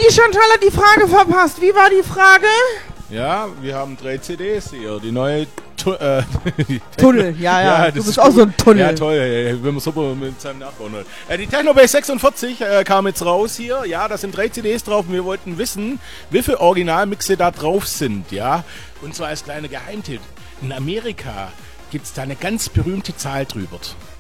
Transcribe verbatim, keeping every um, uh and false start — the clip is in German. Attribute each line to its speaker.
Speaker 1: die Chantal hat die Frage verpasst. Wie war die Frage?
Speaker 2: Ja, wir haben drei C Ds hier. Die neue tu äh, die
Speaker 1: Tunnel, ja, ja.
Speaker 2: ja
Speaker 1: du bist auch so ein Tunnel.
Speaker 2: Ja, toll, ey, wenn man super mit seinem Nachbauen hört. Äh, die Technobase sechsundvierzig äh, kam jetzt raus hier. Ja, da sind drei C Ds drauf und wir wollten wissen, wie viele Originalmixe da drauf sind. Ja, und zwar als kleiner Geheimtipp. In Amerika gibt es da eine ganz berühmte Zahl drüber.